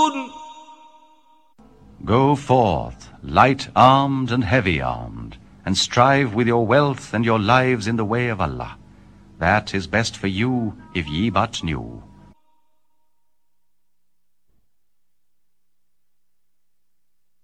يعلمون. Go forth, light-armed and heavy-armed, and strive with your wealth and your lives in the way of Allah. That is best for you if ye but knew.